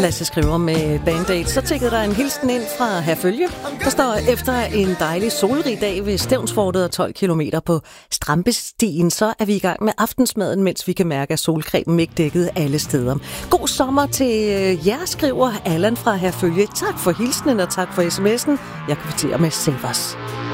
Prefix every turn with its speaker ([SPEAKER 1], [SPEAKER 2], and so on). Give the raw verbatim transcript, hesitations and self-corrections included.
[SPEAKER 1] Lasse Skriver med Band-Aid. Så tikkede der en hilsen ind fra Herfølge. Der står, efter en dejlig solrig dag ved Stevnsfortet og tolv kilometer på Strampestien, så er vi i gang med aftensmaden, mens vi kan mærke, at solcremen ikke dækkede alle steder. God sommer til jer, skriver Allan fra Herfølge. Tak for hilsenen og tak for sms'en. Jeg kvitterer med Savers.